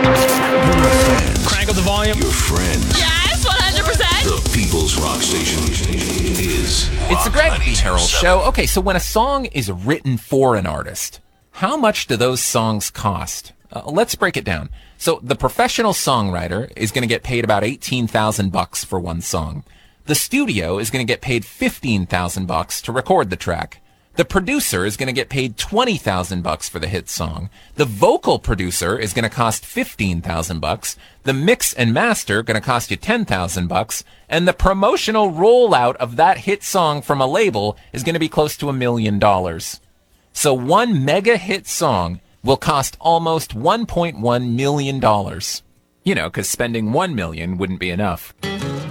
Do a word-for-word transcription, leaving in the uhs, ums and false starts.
Crank up the volume. Your friend. Yes, one hundred percent. The People's Rock Station is It's the Greg B. Terrell Show. Okay, so when a song is written for an artist, how much do those songs cost? Uh, let's break it down. So the professional songwriter is going to get paid about eighteen thousand bucks for one song. The studio is going to get paid fifteen thousand bucks to record the track. The producer is going to get paid twenty thousand bucks for the hit song. The vocal producer is going to cost fifteen thousand bucks. The mix and master going to cost you ten thousand bucks, and the promotional rollout of that hit song from a label is going to be close to a million dollars. So one mega hit song will cost almost one point one million dollars. You know, because spending one million wouldn't be enough.